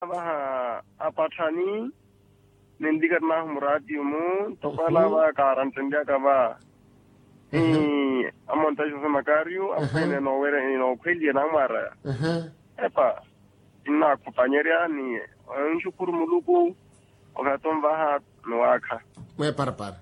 Baha apatani nindikat na murati mu tokala ba karantindia ka ba amontajo sa Macario apene no wera no kweli na mara epa ina kupanyeria ni nshukuru muluku okaton baha noaka mwe parapara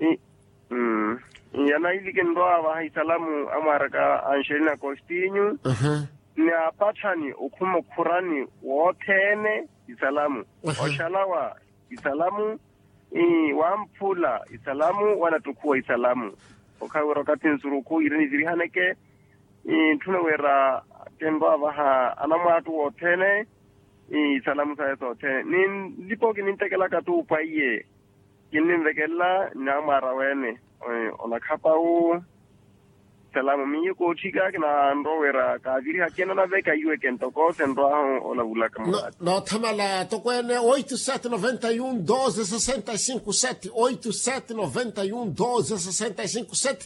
yana ili kendoa ba isalamu amaraka anshirina kostinyu ni apatani ukumo kurani wotene isalamu oshalawa isalamu wampula isalamu wanatukua isalamu okawero katinsuruku irini zirihaneke tunawera kendoa baha anamatu wotene isalamu sa wotene ndipo kinintekela katu upaiye kininvekela nyamara wene onakapau salamu miyo ko chiga na ndowera ka viri hakena na veka iwe kentoko sendo ola bulaka mu no thamala to kwene 8791 1265 8791 1265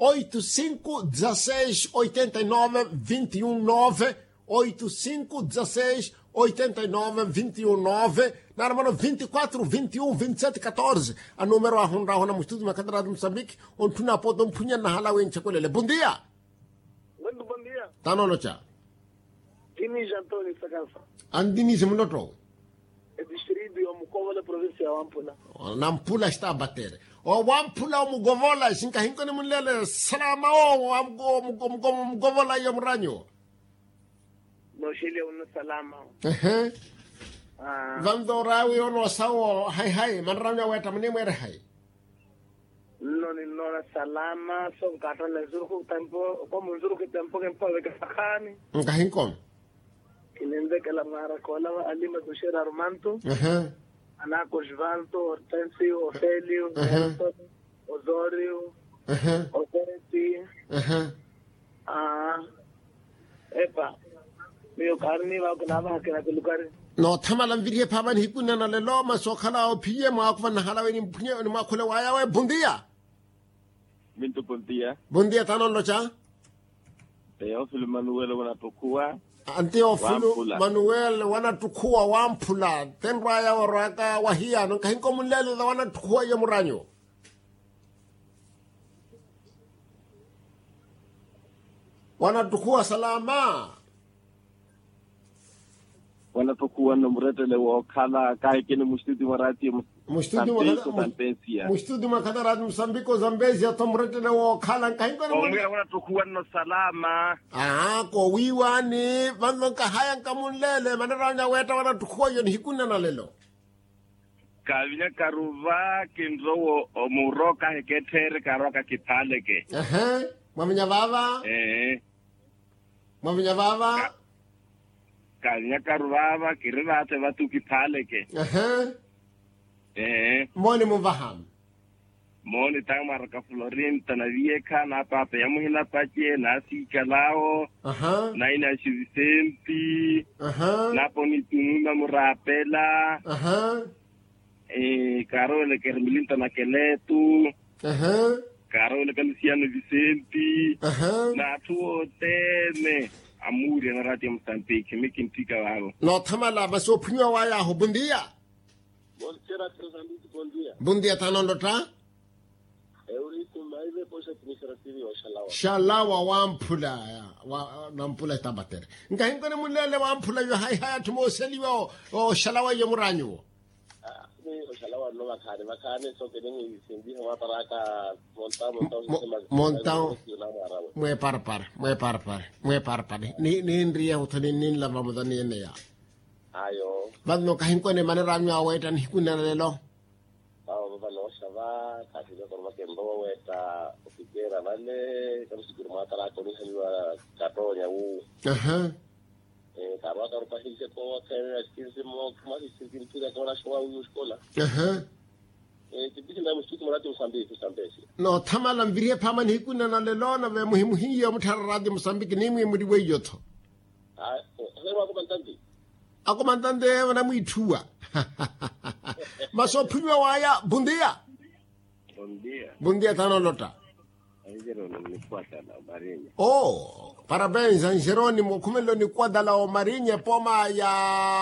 8516 89 219 8516 89 219 na mano 24 21 27 14 a número a honra hona mustudo na cadra de Moçambique on tuna poto mpunya na halawe nchekolele bom dia tano cha Diniz Antônio Sagança andini munoto é distrito ya Mukovola província ya Wampula Nampula está a bater o Wampula Mugovola sinka hinkone mulele salama o Mugovola ya mranyo no Chile uno salama Vando rawi ono sawo hai manranya weta mnemere hai no ni no salama so katana zuru tempo como zuru que tempo que pode que sakani ngahinkom kinende que la mara cola alima do cheira armanto ana cosvalto hortensio ofelio Osorio Osereti epa meu carne va kunava hakina kulukari no thamala mviri phaban hikuna na le lo ma sokhala o phiye mo akwa na halawe ni mphunya ni makhole waya we bundia bintu bundia tanon lo cha Teofilo Manuel wanatukua Teofilo Manuel wanatukua Wampula tenra ya waraka wahia no kahinko mulele da wanatukua ya muranyo wanatukua salama wanapokuwa na mretele wa kala kai kene mustudi marati mustudi makadara Msambiko Zambezia to mretele wa kala kai kene wanapokuwa na salama ko wiwani vanonka haya kamunlele manaranya weta wanatukua yon hikuna na lelo kavinya karuva kinzo omuroka heketere karoka kipaleke mwaminya baba kanya karuvava kirivate vatuki paleke moni muvaham moni tamaraka Florin tanavieka na papa ya muhila pache na sikalao na ina Vicenti na poni tununa murapela Carole Kermilinta na Keletu Carole Luciano Vicenti na tuo tene amuri na radio Mozambique mikintika wao no thamala baso phunywa waya ho bundia bundia tanondo ta shalawa Wampula Wampula tabatere ngahinkone mulele Wampula yo hai tumo seliwa o shalawa yo muranyo shalawa no makane so que ni sindi wa paraka montao mwe parpar ni ndriya utani nin la ramadani ne ya ayo badno kahinkone manaramyo awetan hikuna lelo baba lo shava kasi lo korma kembo weta opikera vale kama sikuru matara ko ni haliwa katonya u Carota por paciente por hacer 15 más y se quiere que ahora showa u escola tipisi na msiku mrati Mozambique no thamala mviri phamani hikuna na lelo na ve muhimu hiyo mthara radio Mozambique ni muri weyotho ako mantande wana muithua maso phunywa waya bundia tanolota parabéns a Jerônimo Kumelo ni Quadala o Marinha poma ya